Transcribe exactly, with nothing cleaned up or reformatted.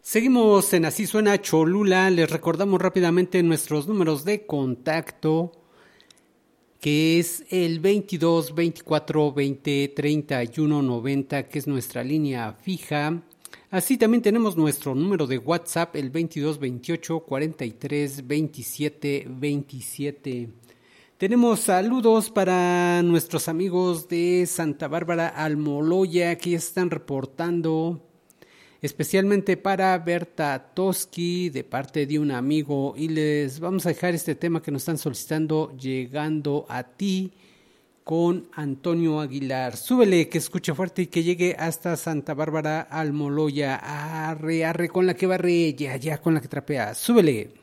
Seguimos en Así Suena Cholula. Les recordamos rápidamente nuestros números de contacto, que es el veintidós, veinticuatro, veinte, treinta y uno, noventa, que es nuestra línea fija. Así también tenemos nuestro número de WhatsApp, el veintidós, veintiocho, cuarenta y tres, veintisiete, veintisiete. Tenemos saludos para nuestros amigos de Santa Bárbara Almoloya, que ya están reportando, especialmente para Berta Toski, de parte de un amigo, y les vamos a dejar este tema que nos están solicitando, Llegando a ti, con Antonio Aguilar. Súbele, que escuche fuerte y que llegue hasta Santa Bárbara Almoloya. Arre, arre con la que barre, ya, ya con la que trapea. Súbele.